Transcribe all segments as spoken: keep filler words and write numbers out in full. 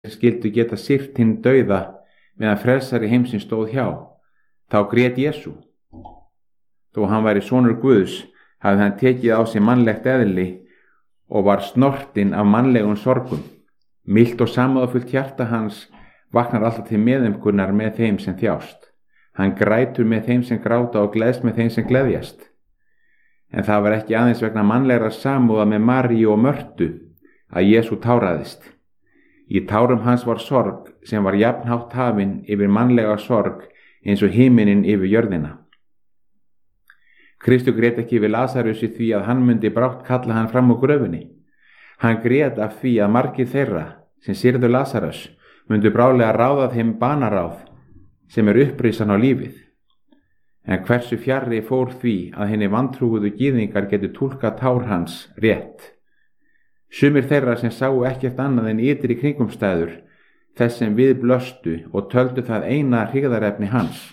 skyldu geta sýrt hinn dauða meðan frelsari heimsins stóð hjá. Þá grét Jesú. Þó hann væri sonur Guðs, hafði hann tekið á sig mannlegt eðli og var snortinn af mannlegum sorgum. Milt og samúðarfullt hjarta hans vaknar alltaf til meðumkunnar með þeim sem þjást. Hann grætur með þeim sem gráta og gleðst með þeim sem gleðjast. En það var ekki aðeins vegna mannlegra samúða með Maríu og Mörtu að Jesú táraðist. Í tárum hans var sorg sem var jafnhátt hafin yfir mannlega sorg eins og himinin yfir jörðina. Kristur grét ekki yfir Lasarus í því að hann myndi brátt kalla hann fram úr gröfinni. Hann grét af því að margir þeirra sem syrðu Lasarus myndu brálega ráða þeim banaráð sem er upprisan á lífið. En hversu fjarri fór því að henni vantrúuðu gyðingar getur túlkað tár hans rétt. Sumir þeirra sem sáu ekkert annað en ytri kringumstæður þess sem við blöstu og töldu það eina hryggðarefni hans.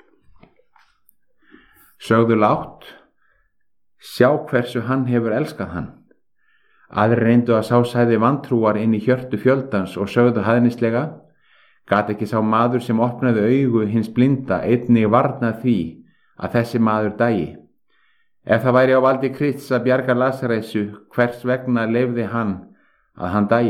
Sögðu lágt, sjá hversu hann hefur elskað hann. Aðrir reyndu að sá sæði vantrúar inn í hjörtu fjöldans og sögðu hæðnislega, gat ekki sá maður sem opnaði augu hins blinda einnig varnað því að þessi maður dæi. Ef það væri á valdi Krists að bjarga Lasaresu, hvers vegna leyfði hann að hann dæi?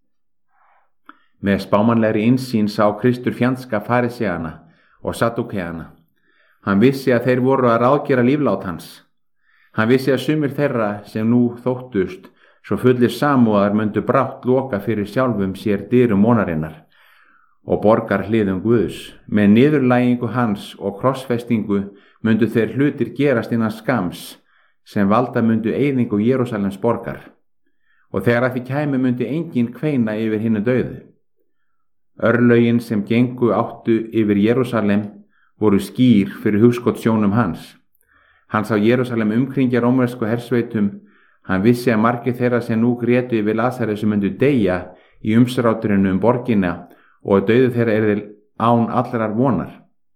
Með spámanlegri innsýn sá Kristur fjandska fariseana og sadúkeana. Hann vissi að þeir voru að ráðgera líflát hans. Hann vissi að sumir þeirra sem nú þóttust svo fullir samúðar myndu brátt loka fyrir sjálfum sér dyrum vonarinnar og borgar hliðum Guðs. Með niðurlægingu hans og krossfestingu myndu þeir hlutir gerast innan skams sem valda myndu eyðingu Jerúsalems borgar. Og þegar að því kæmi myndi engin kveina yfir hinnu dauðu. Örlögin sem gengu áttu yfir Jerúsalem voru skýr fyrir hugskotssjónum hans. Hann sá Jerúsalem umkringja rómversku hersveitum. Hann vissi að margir þeirra sem nú grétu yfir Lasaresu myndu deyja í umsráturinu um borgina og dauðu þeirra yrði án allrar vonar.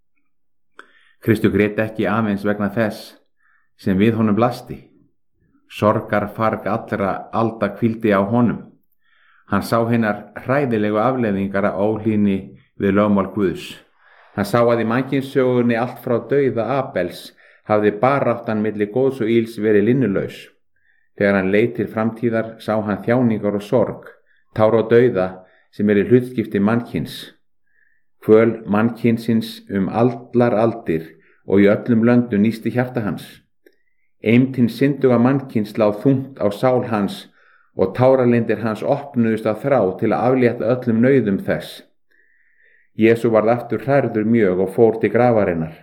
Kristur grét ekki aðeins vegna þess sem við honum blasti. Sorgarfarg allra alda hvíldi á honum. Hann sá hinnar hræðilegu afleiðingar af óhlýðni við lögmál Guðs. Hann sá að í mannkynssögunni allt frá dauða Abels hafði baráttan milli góðs og íls verið linnulaus. Þegar hann leit til framtíðar sá hann þjáningar og sorg, tár og dauða sem er í hlutskipti mannkyns. Kvöl mannkynsins um allar aldir og í öllum löndum nísti hjarta hans. Eymdin synduga mannkyns lá þungt á sál hans og táralindir hans opnuðust að þrá til að aflétta öllum nauðum þess. Jesú varð aftur hrærður mjög og fór til grafarinnar.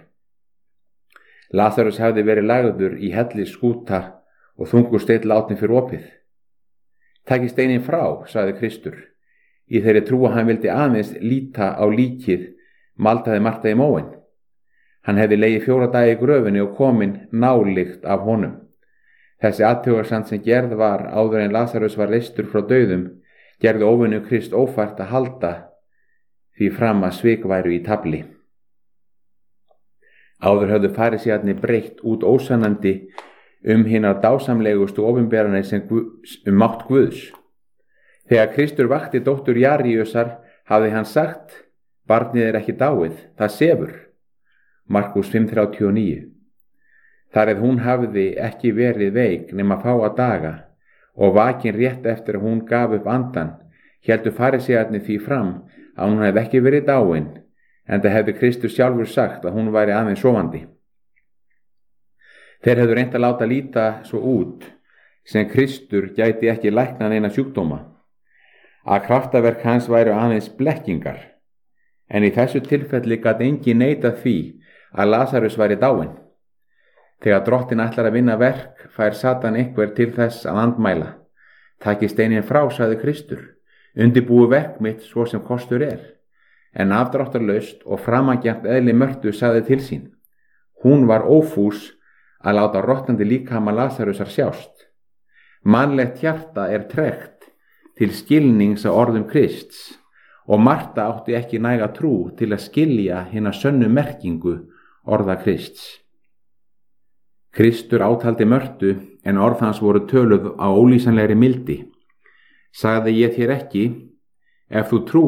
Lasarus hafði verið lagður í hellis skúta og þungur steinn látinn fyrir opið. Takið steininn frá, sagði Kristur. Í þeirri trú að hann vildi aðeins líta á líkið, maldaði Marta í móinn. Hann hefði legið fjóra dagi í gröfinni og kominn nálykt af honum. Þessi athugasemd sem gerð var áður en Lasarus var reistur frá dauðum, gerði óvinnu Krist ófært að halda því fram að svik væru í tafli. Áður höfðu farisæarnir breytt út ósannandi um hinar dásamlegustu opinberanir sem um mátt Guðs. Þegar Kristur vakti dóttur Jaríusar hafði hann sagt, barnið er ekki dáið, það sefur. Markús fimm þrjátíu og níu. Þar eð hún hafði ekki verið veik nema fáa daga og vakin rétt eftir að hún gaf upp andan, héldu farisæarnir því fram að hún hefði ekki verið dáin, enda hefði Kristur sjálfur sagt að hún væri aðeins sofandi. Þeir hefðu reynt að láta líta svo út sem Kristur gæti ekki læknað eina sjúkdóma, að kraftaverk hans væru aðeins blekkingar, en í þessu tilfelli gat enginn neitað því að Lasarus væri dáinn. Þegar drottinn ætlar að vinna verk fær Satan einhver til þess að andmæla. Takið steininn frá, sagði Kristur, undirbúi verk mitt svo sem kostur er. En afdráttarlaust og framangjarnt eðli Mörtu sagði til sín. Hún var ófús að láta rottandi líkama Lasarusar sjást. Mannlegt hjarta er tregt til skilnings á orðum Krists og Marta átti ekki næga trú til að skilja hina sönnu merkingu orða Krists. Kristur átaldi Mörtu en orð hans voru töluð á ólýsanlegri mildi. Sagði ég þér ekki, Ef þú trúir